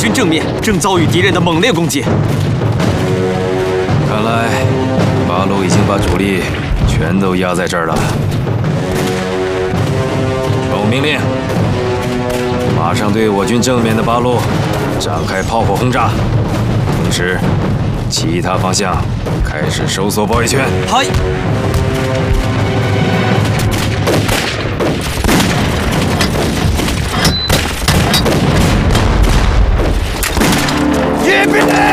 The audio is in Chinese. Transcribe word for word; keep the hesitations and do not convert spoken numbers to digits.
军正面正遭遇敌人的猛烈攻击。 看来八路已经把主力全都压在这儿了。奉命令，马上对我军正面的八路展开炮火轰炸，同时，其他方向开始收缩包围圈。 嗨！